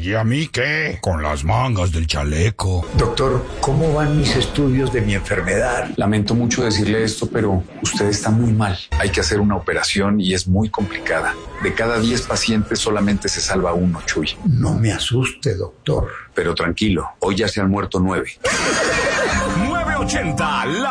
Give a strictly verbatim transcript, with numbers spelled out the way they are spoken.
¿Y a mí qué? Con las mangas del chaleco. Doctor, ¿cómo van mis estudios de mi enfermedad? Lamento mucho decirle esto, pero usted está muy mal. Hay que hacer una operación y es muy complicada. De cada diez pacientes solamente se salva uno, Chuy. No me asuste, doctor. Pero tranquilo, hoy ya se han muerto nueve. nueve ochenta